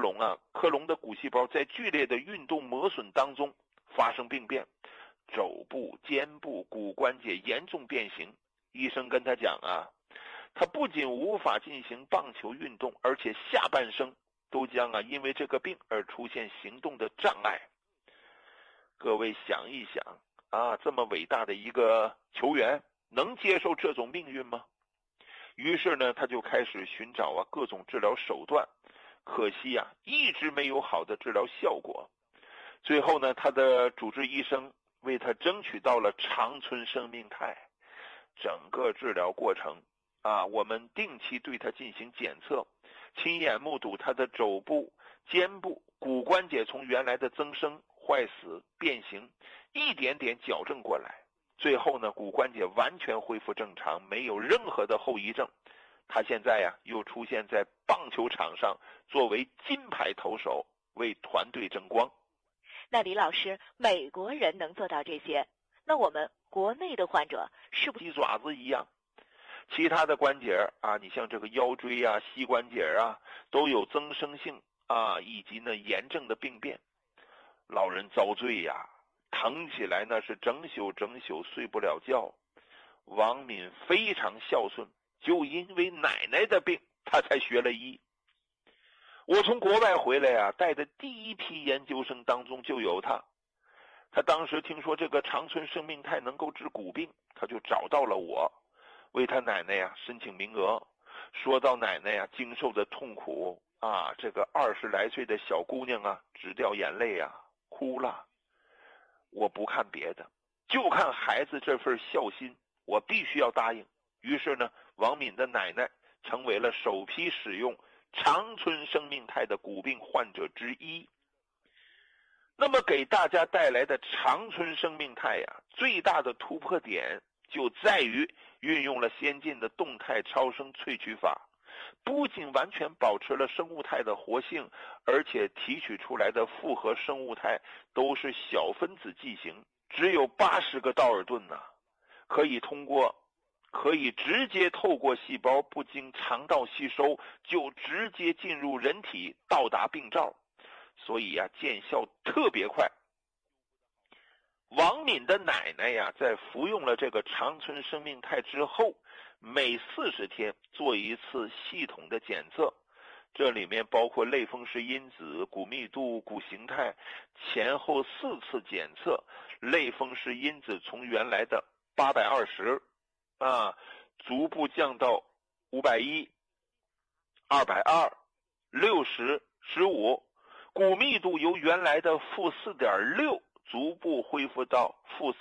克隆的骨细胞在剧烈的运动磨损当中发生病变，肘部、肩部、骨关节严重变形。医生跟他讲啊，他不仅无法进行棒球运动，而且下半生都将因为这个病而出现行动的障碍。各位想一想这么伟大的一个球员能接受这种命运吗？于是呢，他就开始寻找各种治疗手段，可惜一直没有好的治疗效果。最后呢，他的主治医生为他争取到了长春生命肽。整个治疗过程我们定期对他进行检测，亲眼目睹他的肘部、肩部、骨关节从原来的增生、坏死、变形一点点矫正过来，最后呢，骨关节完全恢复正常，没有任何的后遗症。他现在又出现在棒球场上，作为金牌投手为团队争光。 那李老师，美国人能做到这些，那我们国内的患者是不是鸡爪子一样？其他的关节你像这个腰椎膝关节都有增生性以及呢炎症的病变。老人遭罪疼起来那是整宿睡不了觉。王敏非常孝顺，就因为奶奶的病他才学了医。我从国外回来带的第一批研究生当中就有他。他当时听说这个长春生命肽能够治骨病，他就找到了我，为他奶奶申请名额。说到奶奶经受的痛苦这个20来岁的小姑娘直掉眼泪哭了。我不看别的，就看孩子这份孝心，我必须要答应。于是呢，王敏的奶奶成为了首批使用长春生命肽的骨病患者之一。那么给大家带来的长春生命肽最大的突破点就在于运用了先进的动态超声萃取法，不仅完全保持了生物肽的活性，而且提取出来的复合生物肽都是小分子剂型，只有80个道尔顿可以直接透过细胞，不经肠道吸收就直接进入人体，到达病灶，所以见效特别快。王敏的奶奶在服用了这个长春生命肽之后，每40天做一次系统的检测，这里面包括类风湿因子、骨密度、骨形态，前后4次检测，类风湿因子从原来的820逐步降到510、220、60、15，骨密度由原来的-4.6逐步恢复到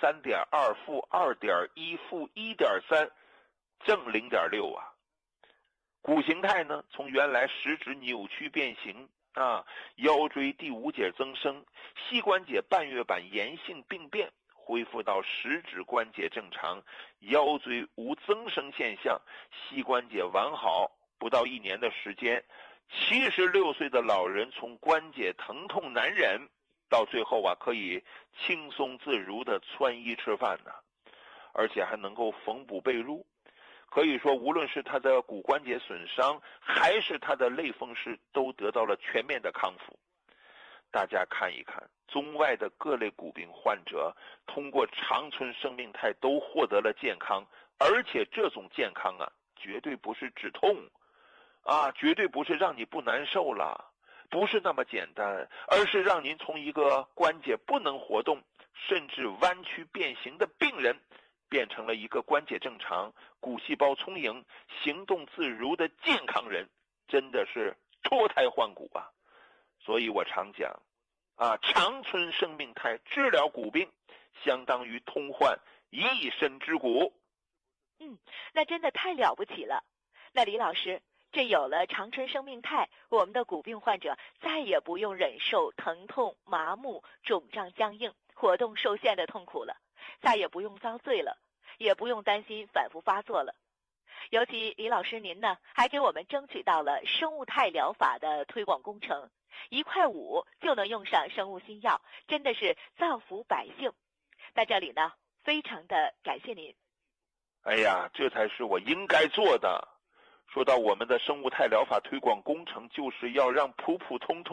-3.2、-2.1、-1.3，正0.6骨形态呢，从原来食指扭曲变形腰椎第5节增生，膝关节半月板炎性病变，恢复到食指关节正常，腰椎无增生现象，膝关节完好。不到1年的时间，76岁的老人从关节疼痛难忍，到最后可以轻松自如的穿衣吃饭而且还能够缝补被褥。可以说无论是他的骨关节损伤还是他的类风湿都得到了全面的康复。大家看一看中外的各类骨病患者通过长春生命肽都获得了健康，而且这种健康绝对不是止痛绝对不是让你不难受了，不是那么简单，而是让您从一个关节不能活动甚至弯曲变形的病人，变成了一个关节正常、骨细胞充盈、行动自如的健康人，真的是脱胎换骨所以我常讲长春生命肽治疗骨病相当于通换一身之骨。 那真的太了不起了。那李老师，这有了长春生命肽，我们的骨病患者再也不用忍受疼痛、麻木、肿胀僵硬、活动受限的痛苦了，再也不用遭罪了，也不用担心反复发作了。尤其李老师您呢，还给我们争取到了生物肽疗法的推广工程，1块5就能用上生物新药，真的是造福百姓。在这里呢，非常的感谢您。 哎呀，这才是我应该做的。说到我们的生物肽疗法推广工程，就是要让普普通通